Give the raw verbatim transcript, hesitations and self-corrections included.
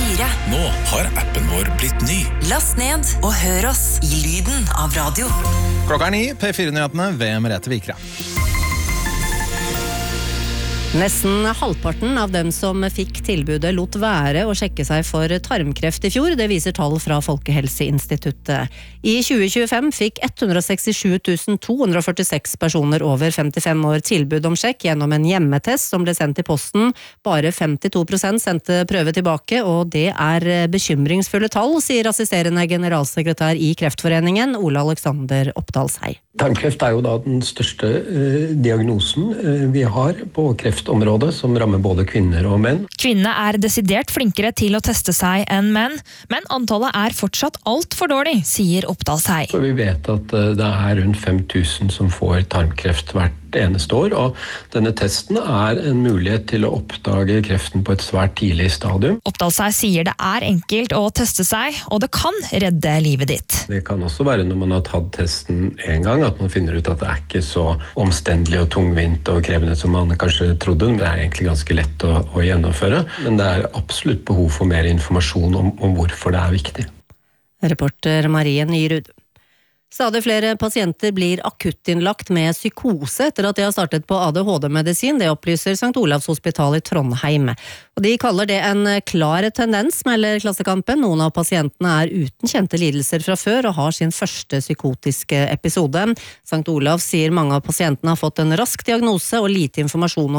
fire. Nå har appen vår blitt ny. Last ned og hør oss i lyden av radio. Klokka er ni, P fire-nyhetene ved Merete Vikra. Nesten halvparten av dem som fikk tilbudet lot være å sjekke seg for tarmkreft i fjor, det viser tall fra Folkehelseinstituttet. I tjue tjuefem fikk ett hundre sekstisju tusen to hundre førtiseks personer over femtifem år tilbud om sjekk gjennom en hjemmetest som ble sendt i posten. Bare femtito prosent sendte prøve tilbake, og det er bekymringsfulle tall, sier assisterende generalsekretær i Kreftforeningen, Ole Alexander Oppdalshei. Tarmkreft er jo da den største eh, diagnosen eh, vi har på kreftområdet, som rammer både kvinner og menn. Kvinnene er desidert flinkere til å teste seg enn menn, men antallet er fortsatt alt for dårlig, sier Oppdalshei. For vi vet at eh, det er rundt fem tusen som får tarmkreft hvert eneste år, og denne testen er en mulighet til å oppdage kreften på et svært tidlig stadium. Oppdalshei sier det er enkelt å teste seg, og det kan redde livet ditt. Det kan også være når man har tatt testen en gang, at man finner ut at det er ikke så omstendelig og tungvint og krevende som man kanskje trodde. Det er egentlig ganske lett å, å gjennomføre, men det er absolutt behov for mer informasjon om, om hvorfor det er viktig. Reporter Marie Nyrud. Stadig flere pasienter blir akuttinnlagt med psykose etter at de har startet på A D H D-medisin, det opplyser Sankt Olavs hospital i Trondheim. Og de kaller det en klar tendens, melder Klassekampen. Noen av pasientene er uten kjente lidelser fra før og har sin første psykotiske episode. Sankt Olavs sier mange av pasientene har fått en rask diagnose og lite informasjon om